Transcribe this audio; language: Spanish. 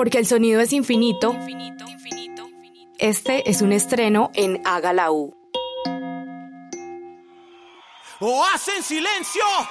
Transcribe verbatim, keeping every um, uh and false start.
Porque el sonido es infinito. Este es un estreno en Haga la U. ¡O hacen silencio!